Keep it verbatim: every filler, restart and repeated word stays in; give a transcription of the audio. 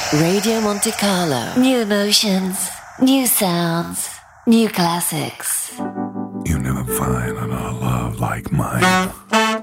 Radio Monte Carlo. New emotions, new sounds, new classics. You never find another love like mine.